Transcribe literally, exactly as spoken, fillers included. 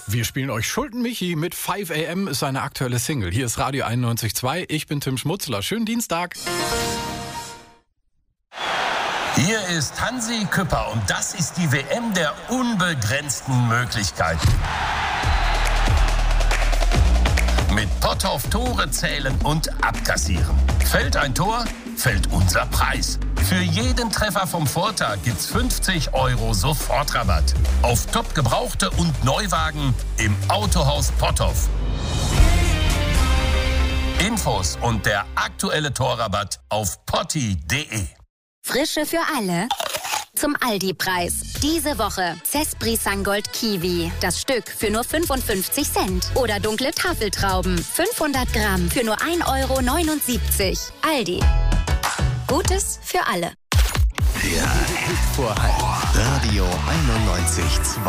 Wir spielen euch Schulden Michi mit five a m ist seine aktuelle Single. Hier ist Radio einundneunzig Komma zwei. Ich bin Tim Schmutzler. Schönen Dienstag. Hier ist Hansi Küpper und das ist die W M der unbegrenzten Möglichkeiten. Mit Potthoff Tore zählen und abkassieren. Fällt ein Tor, fällt unser Preis. Für jeden Treffer vom Vortag gibt's fünfzig Euro Sofortrabatt. Auf top gebrauchte und Neuwagen im Autohaus Potthoff. Infos und der aktuelle Torrabatt auf potti punkt de. Frische für alle. Zum Aldi-Preis. Diese Woche Cespri Sangold Kiwi. Das Stück für nur fünfundfünfzig Cent. Oder dunkle Tafeltrauben. fünfhundert Gramm für nur ein Euro neunundsiebzig. Aldi. Gutes für alle. Der Hit vor Halb. Radio einundneunzig Komma zwei.